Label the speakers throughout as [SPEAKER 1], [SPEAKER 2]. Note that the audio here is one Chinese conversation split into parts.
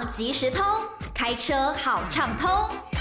[SPEAKER 1] 即时通，开车好畅通。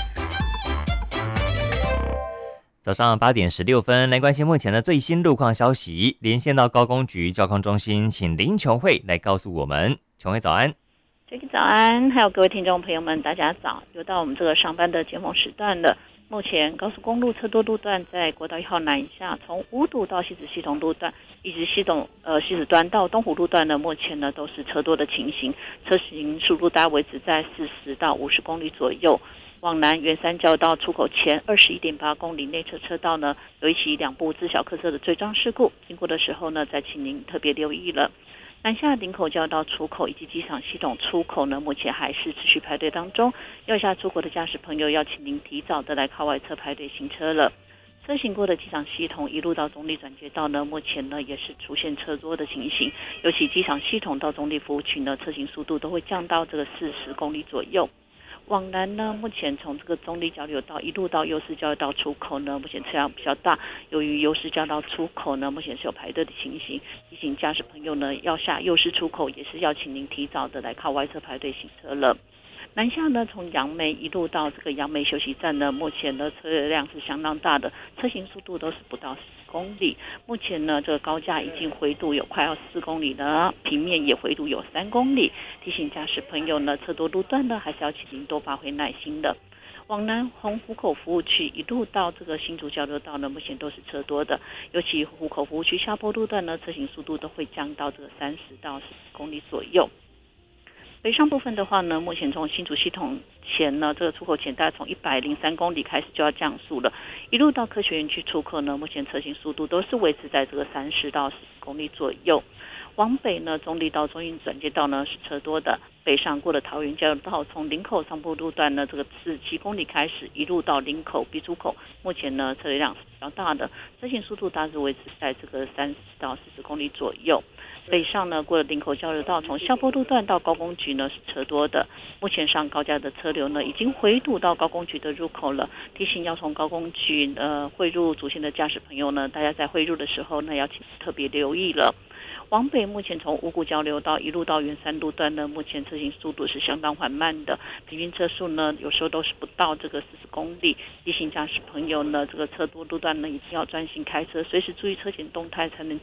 [SPEAKER 2] 早上8点16分，来关心目前的最新路况消息。连线到高工局交通中心，请林琼慧来告诉我们。琼慧早安。
[SPEAKER 3] Jacky 早安，还有各位听众朋友们，大家早！又到我们这个上班的尖峰时段了。目前高速公路车多路段在国道1号南下，从五堵到西子系统路段，以及西子端到东湖路段呢，目前呢都是车多的情形，车行速度大概维持在40到50公里左右。往南圆山交流道出口前21.8公里内侧车道呢，有一起2部自小客车的追撞事故，经过的时候呢，再请您特别留意了。南下林口交流道出口以及机场系统出口呢，目前还是持续排队当中。要下出口的驾驶朋友，要请您提早的来靠外侧排队行车了。车行过的机场系统一路到中立转接道呢，目前呢也是出现车多的情形，尤其机场系统到中立服务区呢，车行速度都会降到这个40公里左右。往南呢，目前从这个中立交流道一路到优势交流道出口呢，目前车辆比较大，由于优势交流道出口呢，目前是有排队的情形，提醒驾驶朋友呢，要下优势出口也是要请您提早的来靠外侧排队行车了。南下呢，从杨梅一路到这个杨梅休息站呢，目前的车辆是相当大的，车行速度都是不到10公里。目前呢，这个高架已经回堵有快要4公里了，平面也回堵有3公里。提醒驾驶朋友呢，车多路段呢，还是要请您多发挥耐心的。往南从湖口服务区一路到这个新竹交流道呢，目前都是车多的，尤其湖口服务区下坡路段呢，车行速度都会降到这个30到40公里左右。北上部分的话呢，目前从新竹系统前呢，这个出口前大概从103公里开始就要降速了，一路到科学园区出口呢，目前车行速度都是维持在这个30到40公里左右。往北呢，中立到中运转接道呢是车多的，北上过的桃园交流道从林口上坡路段呢，这个47公里开始，一路到林口 B 出口，目前呢车辆是比较大的，车行速度大致维持在这个30到40公里左右。北上呢，过了林口交流道，从下坡路段到高工局呢是车多的。目前上高架的车流呢已经回堵到高工局的入口了。提醒要从高工局汇入主线的驾驶朋友呢，大家在汇入的时候呢，要请特别留意了。往北目前从五股交流道一路到圆山路段呢，目前车行速度是相当缓慢的，平均车速呢有时候都是不到这个40公里。提醒驾驶朋友呢，这个车多路段呢一定要专心开车，随时注意车前动态，才能